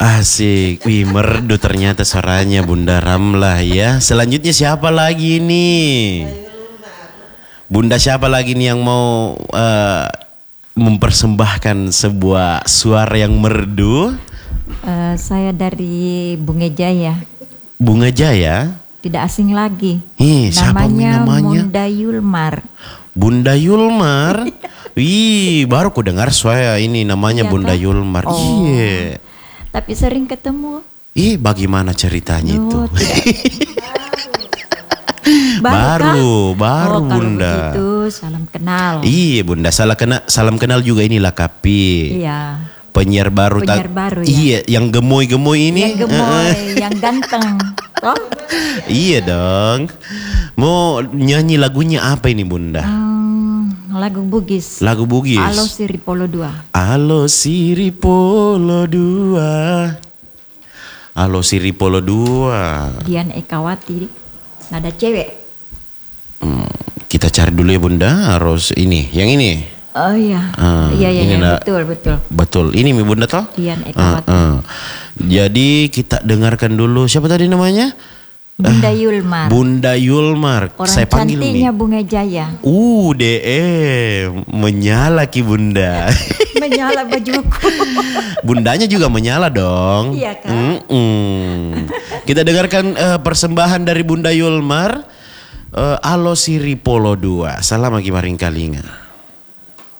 Asik, wih merdu ternyata suaranya Bunda Ramlah ya. Selanjutnya siapa lagi nih? Bunda siapa lagi nih yang mau mempersembahkan sebuah suara yang merdu? Saya dari Bunga Jaya. Bunga Jaya? Tidak asing lagi. Siapa namanya? Bunda Yulmar. Bunda Yulmar? Wih, baru ku dengar suara ini namanya Iya, Bunda kan? Yulmar. Oh. Iya. Tapi sering ketemu. Bagaimana ceritanya itu? Baru Baru kalau Bunda. begitu salam kenal. Iya Bunda, salam kenal juga inilah Kapi. Iya. Penyiar baru. Penyiar baru ya. Iya, yang gemoy-gemoy ini. Yang gemoy, yang ganteng. Toh? Iya dong. Mau nyanyi lagunya apa ini Bunda? Lagu Bugis. Lagu Bugis. Alo Siripolo 2. Alo Siripolo 2. Alo Siripolo 2. Dian Ekawati. Nada cewek. Kita cari dulu ya Bunda. Harus ini. Yang ini. Oh iya. Iya, betul. Betul. Ini mi Bunda toh? Dian Ekawati. Jadi kita dengarkan dulu. Siapa tadi namanya? Bunda Yulmar. Bunda Yulmar. Orang Saya panggil cantiknya nih. Bunga Jaya. Menyala ki Bunda. Menyala bajuku. Bundanya juga menyala dong. Iya kan? Kita dengarkan persembahan dari Bunda Yulmar. Alo Siripolo 2. Salam lagi maring kalinga.